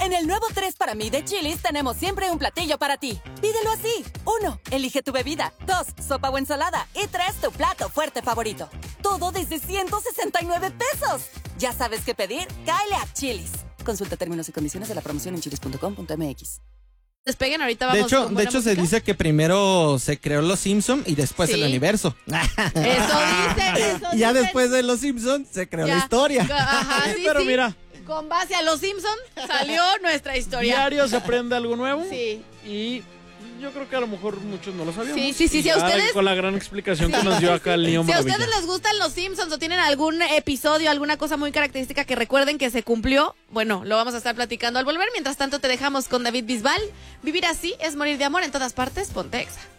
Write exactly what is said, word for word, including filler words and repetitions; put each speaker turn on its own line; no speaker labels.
En el nuevo tres para mí de Chili's tenemos siempre un platillo para ti. Pídelo así. Uno, elige tu bebida. Dos, sopa o ensalada. Y tres, tu plato fuerte favorito. Todo desde ciento sesenta y nueve pesos. ¿Ya sabes qué pedir? Cáele a Chili's. Consulta términos y condiciones de la promoción en chilis punto com punto m x.
Despeguen, ahorita vamos.
De hecho,
con
de hecho se dice que primero se creó Los Simpson y después
Sí.
el universo.
Eso dicen, eso
Y ya
dicen.
después de Los Simpson se creó
Ya.
la historia.
Ajá, sí,
Pero
sí.
mira.
Con base a Los Simpson salió nuestra historia.
Diario se aprende algo nuevo.
Sí.
Y yo creo que a lo mejor muchos no lo sabíamos.
Sí, sí, sí,
Y
si a
ya
ustedes-
con la gran explicación
Sí.
que nos dio acá el niño
Si a
maravilla.
ustedes les gustan Los Simpsons o tienen algún episodio, alguna cosa muy característica que recuerden que se cumplió, bueno, lo vamos a estar platicando al volver. Mientras tanto, te dejamos con David Bisbal. Vivir así es morir de amor en todas partes. Ponte Exa.